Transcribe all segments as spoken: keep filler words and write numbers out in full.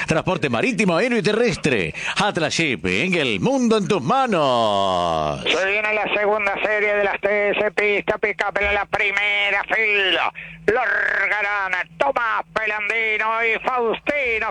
transporte marítimo, aéreo y terrestre. Atlas Shipping, el mundo en tus manos. Se viene la segunda serie de las T S Pista Pickup en la primera fila. Largarán Tomás Pelandino y Faustino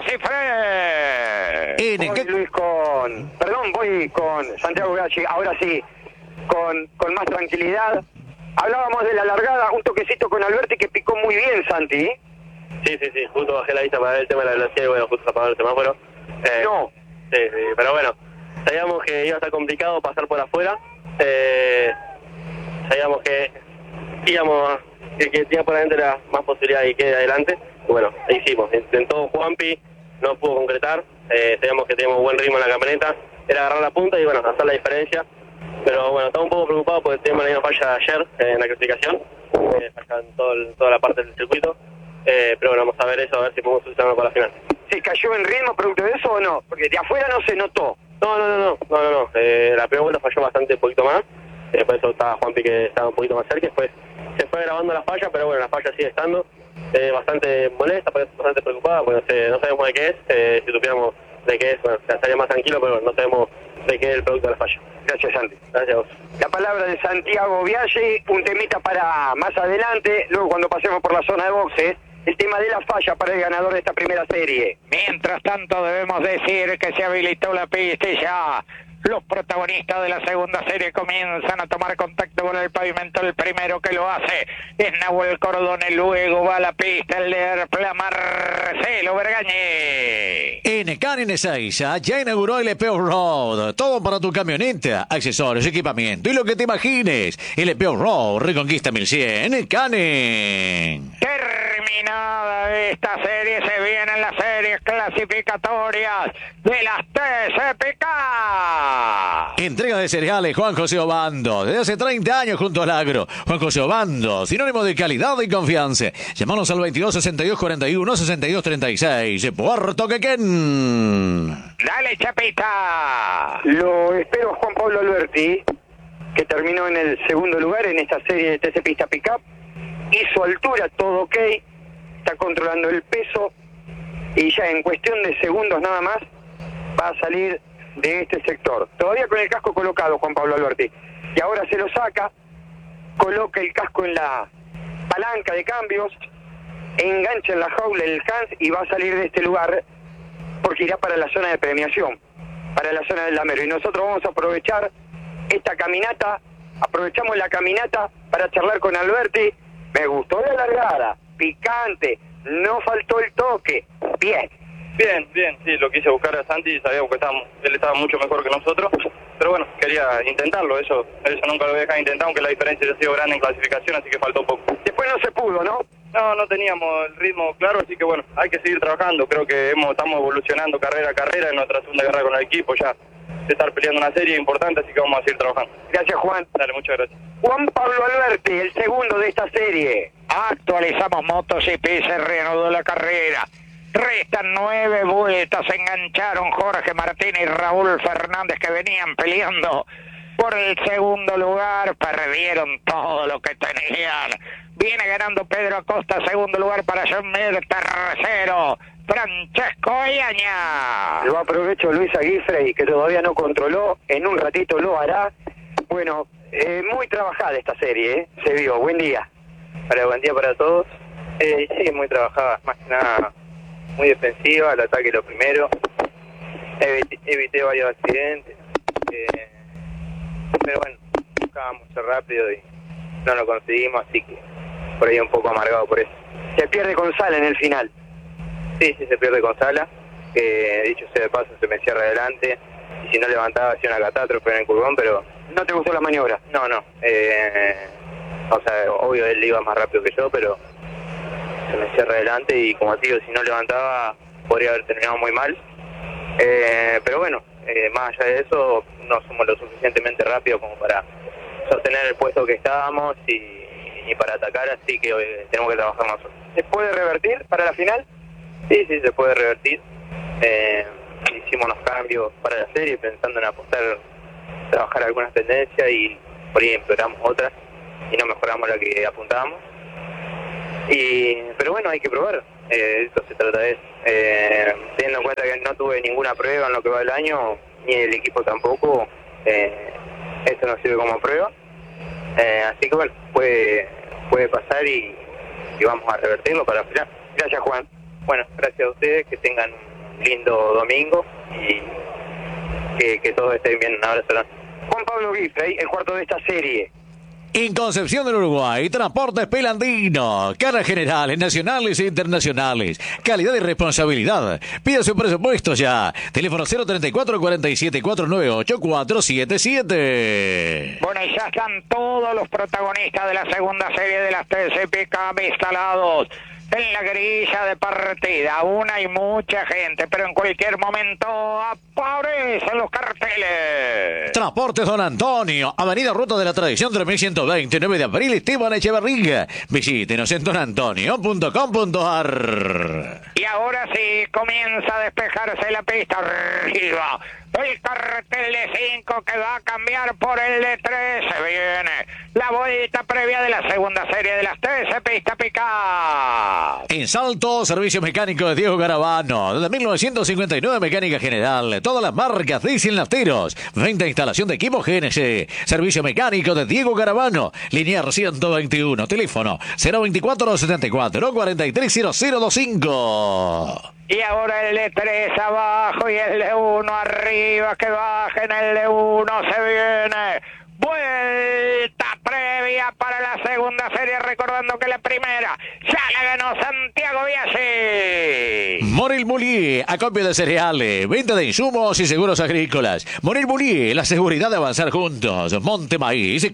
Cifré. Voy, Luis, con... Perdón, voy con Santiago Galli, ahora sí, con, con más tranquilidad. Hablábamos de la largada, un toquecito con Alberti que picó muy bien, Santi. Sí, sí, sí, justo bajé la vista para ver el tema de la velocidad y bueno, justo apagó el semáforo. Eh, no. Sí, sí, pero bueno, sabíamos que iba a estar complicado pasar por afuera. Eh, sabíamos que íbamos, que, que tenía por adelante la más posibilidad de que quede adelante. Y bueno, ahí hicimos. Intentó Juanpi, no pudo concretar. Eh, sabíamos que teníamos buen ritmo en la camioneta. Era agarrar la punta y bueno, hacer la diferencia. Pero bueno, estaba un poco preocupado porque teníamos la misma falla de ayer eh, en la clasificación. Eh, acá en todo el, toda la parte del circuito. Eh, pero bueno, vamos a ver eso, a ver si podemos solucionarlo para la final. ¿Se cayó en ritmo producto de eso o no? Porque de afuera no se notó. No, no, no, no, no, no, no. Eh, la primera vuelta falló bastante, un poquito más. Eh, por eso estaba Juanpi que estaba un poquito más cerca. Después se fue grabando la falla, pero bueno, la falla sigue estando. Eh, bastante molesta, bastante preocupada, porque no, sé, no sabemos de qué es. Eh, si supiéramos de qué es, bueno, estaría más tranquilo, pero no sabemos de qué es el producto de la falla. Gracias, Santi. Gracias a vos. La palabra de Santiago Biaggi, un temita para más adelante, luego cuando pasemos por la zona de boxes, el tema de la falla para el ganador de esta primera serie. Mientras tanto debemos decir que se habilitó la pista y ya los protagonistas de la segunda serie comienzan a tomar contacto con el pavimento. El primero que lo hace es Nahuel Cordone, luego va a la pista el de Marcelo Bergañe. En Canin Ezeiza ya inauguró el L P Off-Road. Todo para tu camioneta, accesorios, equipamiento y lo que te imagines. L P Off-Road, Reconquista mil cien en Canin. Terminada esta serie, se vienen las series clasificatorias de las T C P K. Entrega de cereales Juan José Obando. Desde hace treinta años junto al agro. Juan José Obando, sinónimo de calidad y confianza. Llámanos al veintidós sesenta y dos cuarenta y uno sesenta y dos treinta y seis. Puerto Quequén. Dale, Chapita. Lo espero a Juan Pablo Alberti, que terminó en el segundo lugar en esta serie de T C Pista Pickup. Hizo altura, todo ok. Está controlando el peso. Y ya en cuestión de segundos nada más va a salir de este sector. Todavía con el casco colocado, Juan Pablo Alberti. Y ahora se lo saca, coloca el casco en la palanca de cambios, engancha en la jaula el Hans y va a salir de este lugar porque irá para la zona de premiación, para la zona del damero. Y nosotros vamos a aprovechar esta caminata, aprovechamos la caminata para charlar con Alberti. Me gustó la largada, picante, no faltó el toque, bien. Bien, bien, sí, lo quise buscar a Santi y sabíamos que estábamos, él estaba mucho mejor que nosotros, pero bueno, quería intentarlo, eso eso nunca lo voy a dejar de intentar, aunque la diferencia ha sido grande en clasificación, así que faltó poco. Después no se pudo, ¿no? No, no teníamos el ritmo claro, así que bueno, hay que seguir trabajando, creo que hemos, estamos evolucionando carrera a carrera en nuestra segunda carrera con el equipo, ya de estar peleando una serie importante, así que vamos a seguir trabajando. Gracias, Juan. Dale, muchas gracias. Juan Pablo Alberti, el segundo de esta serie. Actualizamos MotoGP, se reanudó la carrera. Restan nueve vueltas, se engancharon Jorge Martínez y Raúl Fernández que venían peleando por el segundo lugar, perdieron todo lo que tenían. Viene ganando Pedro Acosta, segundo lugar para John Mir, tercero Francesco Iaña. Lo aprovecho Luis Aguifre y que todavía no controló, en un ratito lo hará. Bueno, eh, muy trabajada esta serie, ¿eh? Se vio, buen día. Para, buen día para todos. Eh, sí, muy trabajada, más que nada muy defensiva, el ataque lo primero. Evité, evité varios accidentes. Eh, pero bueno, buscábamos ser rápido y no lo conseguimos, así que por ahí un poco amargado por eso. Se pierde con Sala en el final. Sí, sí, se pierde con Sala. Eh, dicho sea de paso, se me cierra adelante. Y si no levantaba, hacía una catástrofe en el curvón, pero... ¿No te gustó la maniobra? No, no. Eh, o sea, obvio él iba más rápido que yo, pero se me cierra adelante y como te digo, si no levantaba, podría haber terminado muy mal. Eh, pero bueno, eh, más allá de eso, no somos lo suficientemente rápidos como para sostener el puesto que estábamos y, y para atacar, así que eh, tenemos que trabajar nosotros. ¿Se puede revertir para la final? Sí, sí, se puede revertir. Eh, hicimos unos cambios para la serie pensando en apostar, trabajar algunas tendencias y por ahí empeoramos otras y no mejoramos la que apuntábamos. Y, pero bueno, hay que probar. Eh, esto se trata de eso. Eh, teniendo en cuenta que no tuve ninguna prueba en lo que va del año, ni el equipo tampoco. Eh, esto no sirve como prueba. Eh, así que bueno, puede, puede pasar y, y vamos a revertirlo para la final. Gracias, Juan. Bueno, gracias a ustedes, que tengan un lindo domingo y que, que todos estén bien. Un abrazo. Juan Pablo Giffey, el cuarto de esta serie. En Concepción del Uruguay, Transportes Pelandino, cargas generales, nacionales e internacionales, calidad y responsabilidad. Pida su presupuesto ya. Teléfono cero treinta y cuatro, cuarenta y siete, cuatrocientos noventa y ocho, cuatrocientos setenta y siete. Bueno, y ya están todos los protagonistas de la segunda serie de las T C P Cup instalados en la grilla de partida. Aún hay mucha gente, pero en cualquier momento aparecen los carteles. Transportes Don Antonio, Avenida Ruta de la Tradición tres mil ciento veinte, nueve de abril, Esteban Echeverría. Visítenos en don antonio punto com punto a r. Y ahora sí comienza a despejarse la pista arriba. El cartel de cinco que va a cambiar por el de tres. Se viene la vuelta previa de la segunda serie de las T C Pista Pica. En Salto, servicio mecánico de Diego Garavano. Desde mil novecientos cincuenta y nueve, mecánica general. Todas las marcas diesel nafteros. Venta e instalación de equipos G N C. Servicio mecánico de Diego Garavano. Linear ciento veintiuno. Teléfono cero veinticuatro, setenta y cuatro, cuarenta y tres, cero cero veinticinco. Y ahora el de tres abajo y el de uno arriba, que bajen el de uno, se viene. Vuelta previa para la segunda serie, recordando que la primera ya la ganó Santiago Biasi. Moril Moulier, acopio de cereales, venta de insumos y seguros agrícolas. Moril Moulier, la seguridad de avanzar juntos. Monte Maíz,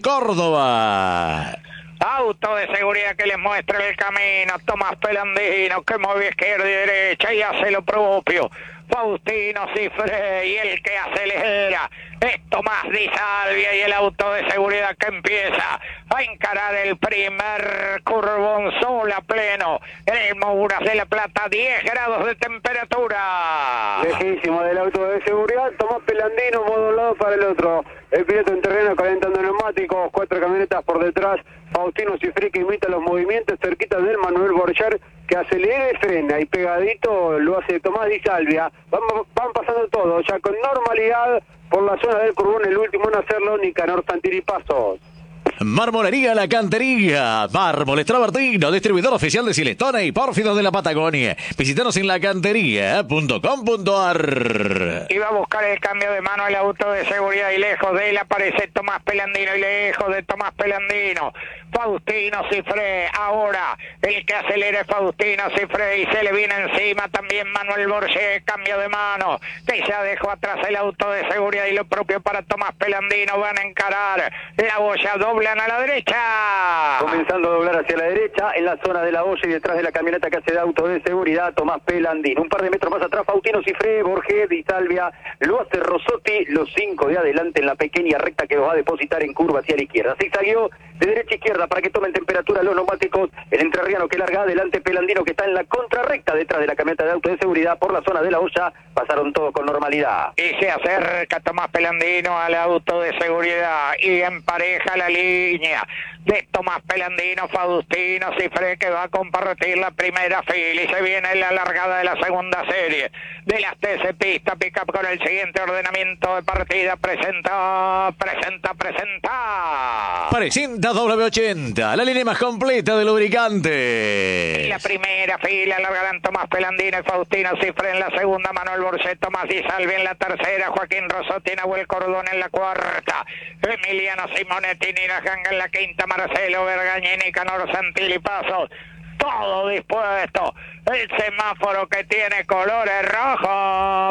Córdoba. Auto de seguridad que les muestra el camino. Tomás Pelandino, que mueve izquierda y derecha y hace lo propio. Faustino Cifre, y el que acelera es Tomás Di Salvia, y el auto de seguridad que empieza a encarar el primer curvón sol a pleno en el Mouras de la Plata, diez grados de temperatura. Lejísimo del auto de seguridad, Tomás Pelandino, modo un lado para el otro. El piloto en terreno calentando neumáticos, cuatro camionetas por detrás. Faustino Cifre, que imita los movimientos cerquita del Manuel Borchar, que acelera y frena, y pegadito lo hace Tomás Di Salvia. Van, van pasando todo, ya con normalidad por la zona del curvón, el último en hacerlo, Nicanor Santiripasos. Marmolería La Cantería, Mármoles Travertino, distribuidor oficial de Silestone y Pórfidos de la Patagonia. Visítanos en lacantería punto com punto a r. Iba a buscar el cambio de mano el auto de seguridad y lejos de él aparece Tomás Pelandino, y lejos de Tomás Pelandino Faustino Cifre. Ahora el que acelera es Faustino Cifre y se le viene encima también Manuel Borges. Cambio de mano que ya dejó atrás el auto de seguridad, y lo propio para Tomás Pelandino. Van a encarar la boya, doblan a la derecha. Comenzando a doblar hacia la derecha en la zona de la boya y detrás de la camioneta que hace de auto de seguridad Tomás Pelandino. Un par de metros más atrás Faustino Cifre, Borges, Di Salvia, lo hace Rossotti, los cinco de adelante en la pequeña recta que va a depositar en curva hacia la izquierda. Zigzagueó de derecha a izquierda para que tomen temperatura los neumáticos. El entrerriano que larga adelante, Pelandino, que está en la contrarrecta detrás de la camioneta de auto de seguridad por la zona de la olla. Pasaron todos con normalidad. Y se acerca Tomás Pelandino al auto de seguridad y empareja la línea de Tomás Pelandino, Faustino Cifre, que va a compartir la primera fila, y se viene la largada de la segunda serie de las T C Pista Pickup con el siguiente ordenamiento de partida. Presenta, presenta, presenta. Presenta W ochenta, la línea más completa de lubricantes. En la primera fila largarán Tomás Pelandino y Faustino Cifre, en la segunda Manuel Borset, Tomás Di Salvia en la tercera, Joaquín Rossotti, Nahuel Cordón en la cuarta, Emiliano Simonetti, Nina Janga en la quinta, Marcelo Bergañini, Canor Santilipasos. Todo dispuesto. El semáforo que tiene colores rojo,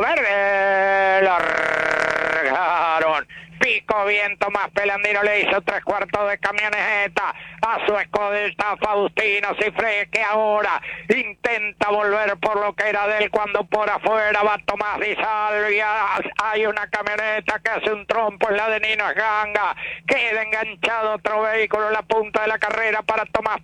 verde, lo largaron. Pico bien, Tomás Pelandino le hizo tres cuartos de camioneta a su escolta Faustino Cifre, que ahora intenta volver por lo que era de él cuando por afuera va Tomás Di Salvia. Hay una camioneta que hace un trompo, en la de Nino Ganga. Queda enganchado otro vehículo en la punta de la carrera para Tomás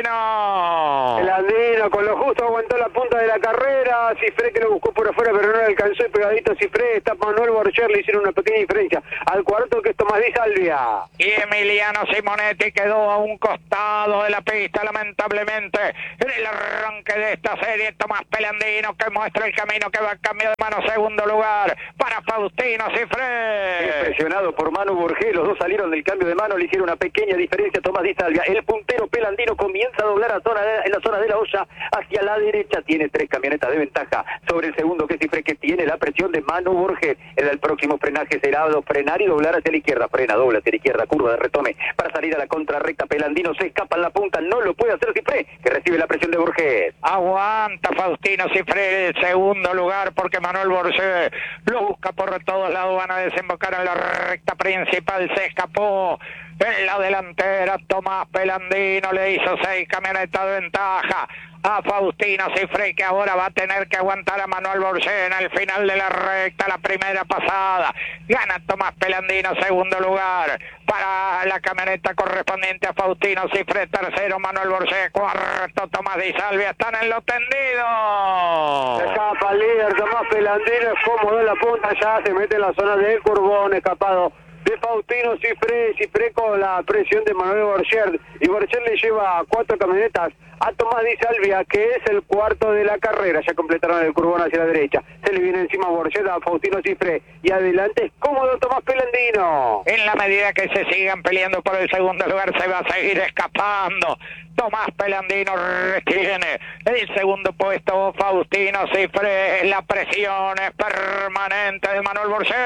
Pelandino. Pelandino con lo justo aguantó la punta de la carrera. Cifre, que lo buscó por afuera, pero no le alcanzó el pegadito Cifré, está Manuel Borger, le hicieron una pequeña diferencia. Al cuarto que es Tomás Di Salvia. Y Emiliano Simonetti quedó a un costado de la pista, lamentablemente, en el arranque de esta serie. Tomás Pelandino que muestra el camino que va a cambio de mano, segundo lugar para Faustino Cifré. Impresionado por Manu Borger, los dos salieron del cambio de mano, le hicieron una pequeña diferencia a Tomás Di Salvia. El puntero Pelandino comienza a doblar a zona de, en la zona de la olla hacia la derecha, tiene tres camionetas de ventaja sobre el segundo que Cifré, que tiene la presión de Manu Borger. En el próximo frenaje será frenar y doblar hacia la izquierda, frena, dobla hacia la izquierda, curva de retome para salir a la contrarrecta. Pelandino se escapa en la punta, no lo puede hacer Cifré, que recibe la presión de Borges. Aguanta Faustino Cifré el segundo lugar porque Manuel Borges lo busca por todos lados, van a desembocar en la recta principal, se escapó en la delantera. Tomás Pelandino le hizo seis camionetas de ventaja a Faustino Cifré, que ahora va a tener que aguantar a Manuel Borges en el final de la recta, la primera pasada. Gana Tomás Pelandino, segundo lugar para la camioneta correspondiente a Faustino Cifré, tercero Manuel Borges, cuarto Tomás Di Salvia. Están en lo tendido. Escapa el líder Tomás Pelandino, es cómodo en la punta, ya se mete en la zona del Curbón, escapado de Faustino Cifré, Cifré con la presión de Manuel Borger, y Borger le lleva cuatro camionetas a Tomás Di Salvia, que es el cuarto de la carrera. Ya completaron el curbón hacia la derecha, se le viene encima Borger a Faustino Cifré, y adelante es cómodo Tomás Pelandino. En la medida que se sigan peleando por el segundo lugar, se va a seguir escapando. Tomás Pelandino retiene el segundo puesto, Faustino Cifré. La presión es permanente de Manuel Borger.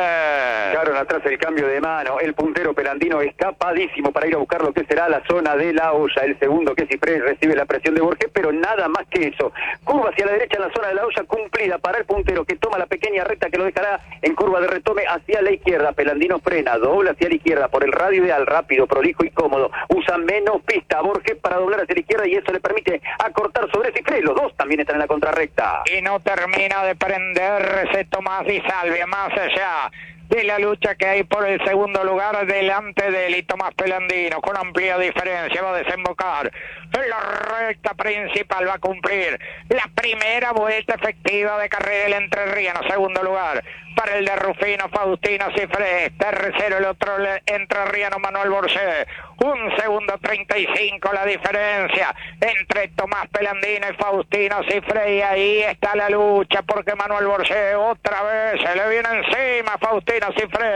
Claro, atrás el cambio de mano, el puntero Pelandino escapadísimo para ir a buscar lo que será la zona de la olla. El segundo que Cifré recibe la presión de Borges, pero nada más que eso. Curva hacia la derecha en la zona de la olla cumplida para el puntero, que toma la pequeña recta que lo dejará en curva de retome hacia la izquierda. Pelandino frena, dobla hacia la izquierda por el radio ideal, rápido, prolijo y cómodo. Usa menos pista Borges para doblar hacia la izquierda, y eso le permite acortar sobre Cifré. Los dos también están en la contrarrecta. Y no termina de prenderse Tomás Di Salvia, más allá de la lucha que hay por el segundo lugar. Delante de él y Tomás Pelandino con amplia diferencia va a desembocar en la recta principal, va a cumplir la primera vuelta efectiva de carrera el entrerriano. Segundo lugar para el de Rufino, Faustino Cifré. Tercero el otro entrerriano, Manuel Borges. Un segundo treinta y cinco la diferencia entre Tomás Pelandino y Faustino Cifré, y ahí está la lucha porque Manuel Borges otra vez se le viene encima a Faustino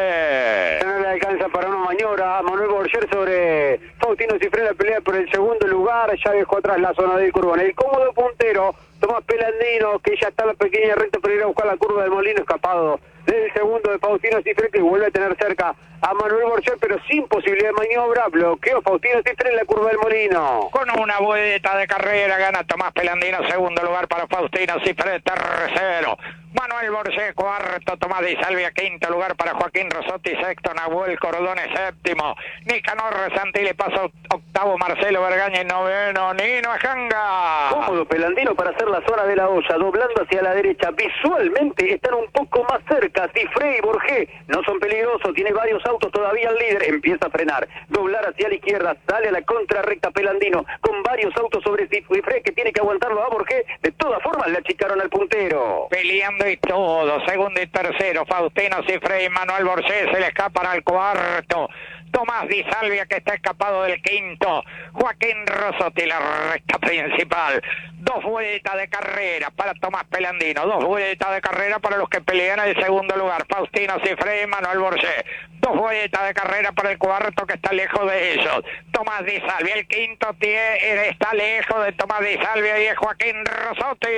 Cifré. No le alcanza para una maniobra a Manuel Borges sobre Faustino Cifré, la pelea por el segundo lugar. Ya dejó atrás la zona del Curbón. El cómodo puntero Tomás Pelandino, que ya está en la pequeña recta para ir a buscar la curva del Molino, escapado del segundo de Faustino Cifré, que vuelve a tener cerca a Manuel Borger, pero sin posibilidad de maniobra. Bloqueo Faustino Cifré en la curva del Molino. Con una vuelta de carrera gana Tomás Pelandino, segundo lugar para Faustino Cifré, tercero Manuel Borges, cuarto Tomás Di Salvia, quinto lugar para Joaquín Rosotti, sexto Nahuel Cordone, séptimo Nicanor Santilli, paso octavo Marcelo Vergaña y noveno Nino Ejanga. Cómodo Pelandino para hacer la zona de la olla, doblando hacia la derecha. Visualmente están un poco más cerca. Cifré y Borges no son peligrosos, tiene varios autos todavía. El líder empieza a frenar, doblar hacia la izquierda, sale a la contrarrecta Pelandino con varios autos sobre Cifré, que tiene que aguantarlo a Borges. De todas formas le achicaron al puntero. Peleando y todo, segundo y tercero Faustino Cifré y Manuel Borges, se le escapan al cuarto Tomás Di Salvia, que está escapado del quinto, Joaquín Rosotti, la recta principal. Dos vueltas de carrera para Tomás Pelandino, dos vueltas de carrera para los que pelean el segundo lugar, Faustino Cifré y Manuel Borges. Dos vueltas de carrera para el cuarto, que está lejos de ellos, Tomás Di Salvia. El quinto tie, está lejos de Tomás Di Salvia y es Joaquín Rosotti.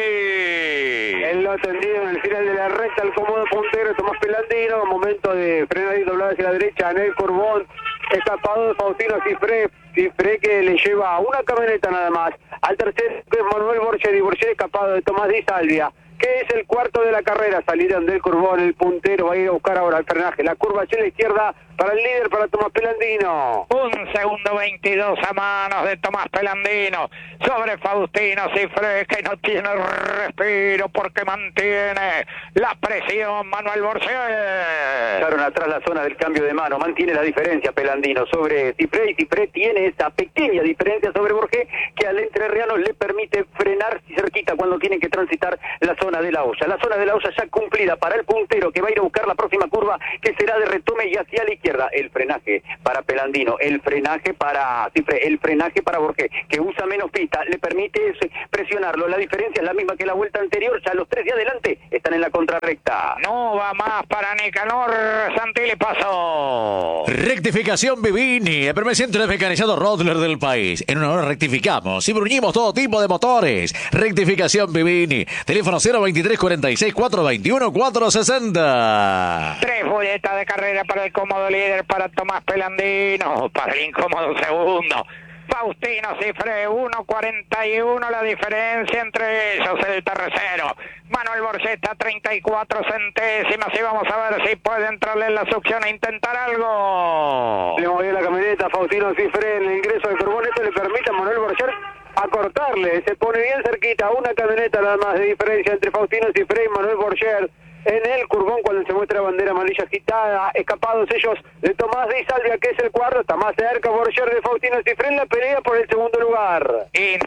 Él lo atendido en el final de la recta, el cómodo puntero Tomás Pelandino. Momento de frenar y doblar hacia la derecha en el Curbón. Escapado de Faustino Cifré, Cifré que le lleva una camioneta nada más. Al tercer es Manuel Borges, y Borges escapado de Tomás Di Salvia, que es el cuarto de la carrera. Salieron del Curbón, el puntero va a ir a buscar ahora el frenaje. La curva hacia la izquierda para el líder, para Tomás Pelandino. Un segundo veintidós a manos de Tomás Pelandino sobre Faustino Cifré, que no tiene respiro porque mantiene la presión. Manuel Borges. Dejaron atrás la zona del cambio de mano, mantiene la diferencia Pelandino sobre Cifré, y Cifré tiene esa pequeña diferencia sobre Borges que al entrerriano le permite frenar cerquita cuando tiene que transitar la zona de la olla. La zona de la olla ya cumplida para el puntero, que va a ir a buscar la próxima curva, que será de retome y hacia la izquierda. El frenaje para Pelandino, el frenaje para Cifré, el frenaje para Borges, que usa menos pista, le permite presionarlo. La diferencia es la misma que la vuelta anterior, ya los tres de adelante están en la contrarrecta. No va más para Nicanor Santilli, pasó. Rectificación Vivini, el primer centro de mecanizado Rodler del país. En una hora rectificamos y bruñimos todo tipo de motores. Rectificación Vivini, teléfono cero veintitrés cuarenta y seis cuatrocientos veintiuno cuatrocientos sesenta. Tres boletas de carrera para el cómodo líder, para Tomás Pelandino, para el incómodo segundo. Faustino Cifré, uno cuarenta y uno la diferencia entre ellos, el tercero. Manuel Borges está treinta y cuatro centésimas y vamos a ver si puede entrarle en la succión e intentar algo. Le movió la camioneta Faustino Cifré en el ingreso de Curbón. Esto le permite a Manuel Borges acortarle, se pone bien cerquita, una camioneta nada más de diferencia entre Faustino Cifré y Manuel Borges. En el Curbón, cuando se muestra bandera amarilla agitada, escapados ellos de Tomás Di Salvia, que es el cuarto, está más cerca Borges de Faustino Cifré en la pelea por el segundo lugar.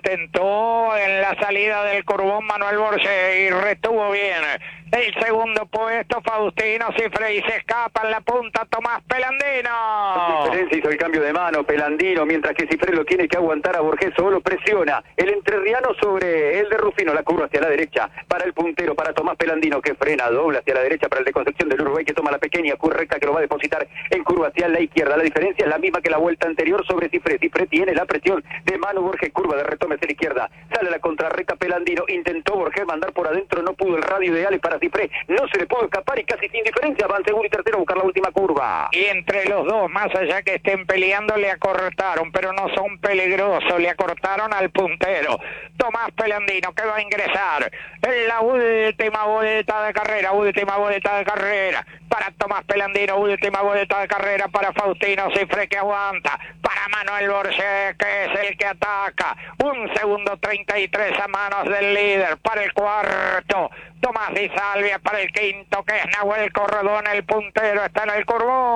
Intentó en la salida del Curbón Manuel Borges y retuvo bien el segundo puesto Faustino Cifré, y se escapa en la punta Tomás Pelandino. La diferencia hizo el cambio de mano Pelandino, mientras que Cifré lo tiene que aguantar a Borges, solo presiona el entrerriano sobre el de Rufino, la curva hacia la derecha para el puntero, para Tomás Pelandino, que frena, dobla hacia la derecha para el de Concepción del Uruguay, que toma la pequeña curva recta que lo va a depositar en curva hacia la izquierda. La diferencia es la misma que la vuelta anterior sobre Cifré. Cifré tiene la presión de mano Borges, curva de retome hacia la izquierda, sale la contrarrecta Pelandino, intentó Borges mandar por adentro, no pudo, el radio ideal para Cifré, no se le pudo escapar y casi sin diferencia van segundo y tercero a buscar la última curva. Y entre los dos, más allá que estén peleando, le acortaron, pero no son peligrosos, le acortaron al puntero Tomás Pelandino, que va a ingresar en la última vuelta de carrera, última vuelta de carrera para Tomás Pelandino, última vuelta de carrera para Faustino Cifré, que aguanta, para Manuel Borges, que es el que ataca, un segundo treinta y tres a manos del líder, para el cuarto Tomás Di Salvia, para el quinto, que es Nahuel Corredón, el puntero está en el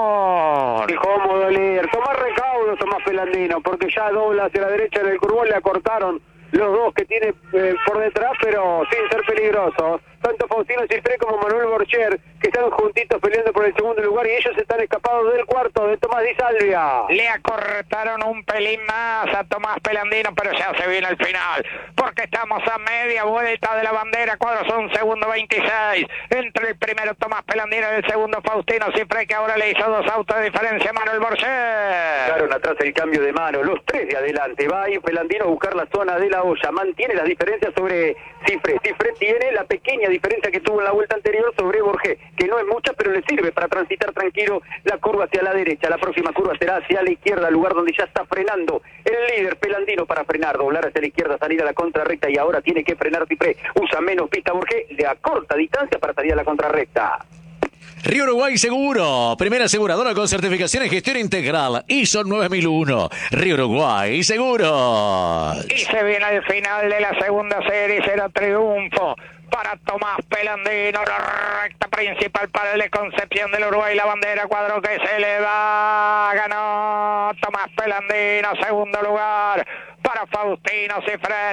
Curbón. Y cómodo líder, toma recaudo Tomás Pelandino, porque ya dobla hacia la derecha en el Curbón, le acortaron los dos que tiene eh, por detrás, pero sin ser peligrosos. Tanto Faustino Cifré como Manuel Borges, que están juntitos peleando por el segundo lugar, y ellos están escapados del cuarto, de Tomás Di Salvia. Le acortaron un pelín más a Tomás Pelandino, pero ya se viene el final, porque estamos a media vuelta de la bandera, cuadros un segundo veintiséis, entre el primero Tomás Pelandino y el segundo Faustino Cifré, que ahora le hizo dos autos de diferencia a Manuel Borges. Dejaron atrás el cambio de mano, los tres de adelante, va ahí Pelandino a buscar la zona de la olla, mantiene las diferencias sobre Cifré. Cifré tiene la pequeña diferencia que tuvo en la vuelta anterior sobre Borges, que no es mucha, pero le sirve para transitar tranquilo la curva hacia la derecha. La próxima curva será hacia la izquierda, lugar donde ya está frenando el líder Pelandino para frenar, doblar hacia la izquierda, salir a la contrarrecta, y ahora tiene que frenar Cifré. Usa menos pista Borges, le acorta distancia para salir a la contrarrecta. Río Uruguay Seguro, primera aseguradora con certificación en gestión integral, I S O nueve mil uno. Río Uruguay Seguro. Y se viene el final de la segunda serie, será triunfo para Tomás Pelandino, la recta principal para el de Concepción del Uruguay, la bandera, cuadro que se le va, ganó Tomás Pelandino, segundo lugar para Faustino Cifré,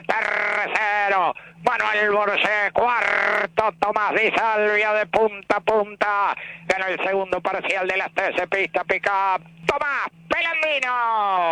tercero Manuel Borges, cuarto Tomás Di Salvia, de punta a punta, ganó el segundo parcial de las trece pistas pick-up Tomás Pelandino.